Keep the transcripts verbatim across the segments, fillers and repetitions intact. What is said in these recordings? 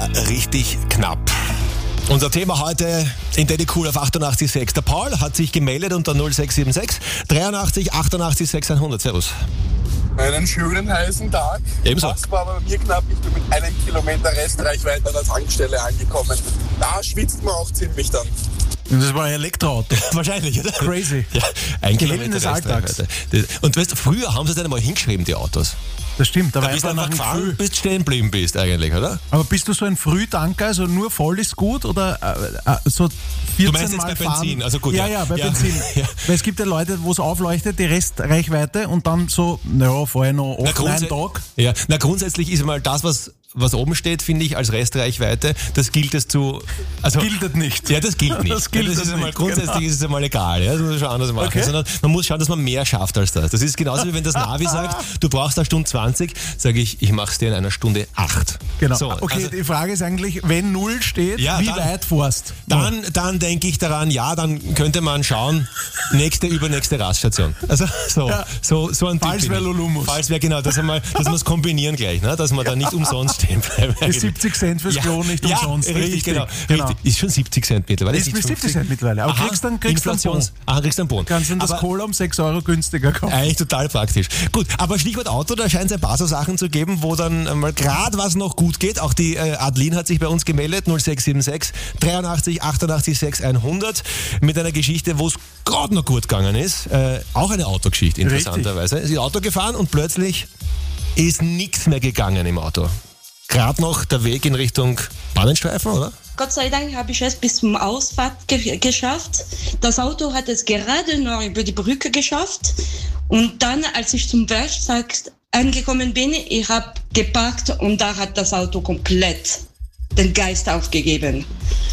war richtig knapp. Unser Thema heute in Daddy Cool auf achtundachtzig Komma sechs. Der Paul hat sich gemeldet unter null sechs sieben sechs dreiundachtzig achtundachtzig sechs hundert. Servus. Einen schönen heißen Tag. Ebenso. Das war bei mir knapp. Ich bin mit einem Kilometer Restreichweite an der Tankstelle angekommen. Da schwitzt man auch ziemlich dann. Das war ein Elektroauto. Wahrscheinlich, oder? Crazy. Ja, ein Helden Kilometer des Alltags. Restreichweite. Und weißt, früher haben sie dann einmal hingeschrieben, die Autos. Das stimmt, aber Da bist du einfach einfach nach dem gefahren, Früh. bis du stehen geblieben bist eigentlich, oder? Aber bist du so ein Frühtanker, also nur voll ist gut oder äh, äh, so vierzehn Du meinst jetzt Mal bei fahren? Benzin, also gut, Ja, ja. ja, bei Ja. Benzin. Ja. Weil es gibt ja Leute, wo es aufleuchtet, die Restreichweite und dann so, naja, vorher noch Na, acht, neun grundsä- Tage. Ja, na grundsätzlich ist mal das, was, was oben steht, finde ich, als Restreichweite, das gilt es zu... Also, Gilt nicht. Ja, das gilt nicht. Das gilt ja, das ist nicht, einmal, grundsätzlich genau. ist es einmal egal. Ja, das muss man schon anders machen. Okay. Sondern man muss schauen, dass man mehr schafft als das. Das ist genauso wie wenn das Navi sagt, du brauchst eine Stunde zwanzig, sage ich, ich mache es dir in einer Stunde acht. Genau. So, okay, also, die Frage ist eigentlich, wenn Null steht, Ja, wie dann- weit fährst? dann, dann denke ich daran, ja, dann könnte man schauen, nächste, übernächste Raststation. Also so, Ja. so, so ein Falls Tipp wär bin ich. Lulumus. Falls wäre genau, dass, einmal, dass wir es kombinieren gleich, ne? Dass wir da nicht umsonst stehen bleiben. Die siebzig Cent fürs Klo nicht ja, umsonst. Richtig, Richtig, genau, genau. richtig. Ist schon siebzig Cent mittlerweile. Ist mit siebzig Cent mittlerweile. Aber Aha, kriegst dann kriegst dann Inflations- Bon. Aha, kriegst dann Bon. Kannst du das Aber- Cola um sechs Euro günstiger kaufen. Eigentlich total praktisch. Gut, aber Stichwort Auto, da scheint es ein paar so Sachen zu geben, wo dann mal gerade was noch gut geht. Auch die äh, Adeline hat sich bei uns gemeldet, null sechs sieben sechs dreiundachtzig achtundachtzig sechs hundert, mit einer Geschichte, wo es gerade noch gut gegangen ist. Äh, auch eine Autogeschichte, interessanterweise. Sie ist Auto gefahren und plötzlich ist nichts mehr gegangen im Auto. Gerade noch der Weg in Richtung Bahnenstreifen, oder? Gott sei Dank habe ich es bis zum Ausfahrt ge- geschafft. Das Auto hat es gerade noch über die Brücke geschafft. Und dann, als ich zum Werkstatt angekommen bin, ich habe geparkt und da hat das Auto komplett den Geist aufgegeben.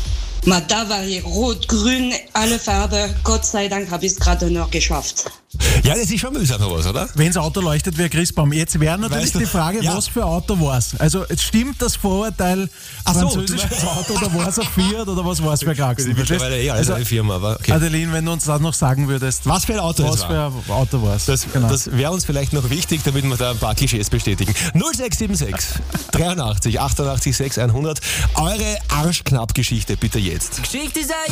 Ma, da war ich rot, grün, alle Farben. Gott sei Dank habe ich es gerade noch geschafft. Ja, das ist schon mühsam sowas, oder? Wenn das Auto leuchtet wie ein Christbaum. Jetzt wäre natürlich Weißt du, die Frage, ja. was für Auto war es? Also es stimmt das Vorurteil Ach so, französisches du- Auto oder war es ein Fiat oder was war es für Kraxen? Mittlerweile eh alles Also, eine Firma, aber okay. Adeline, wenn du uns das noch sagen würdest, Was für ein Auto es was war. für ein Auto war es? Das, genau. das wäre uns vielleicht noch wichtig, damit wir da ein paar Klischees bestätigen. null sechs sieben sechs dreiundachtzig achtundachtzig sechs hundert. Eure Arschknapp-Geschichte bitte jetzt. Geschichte ist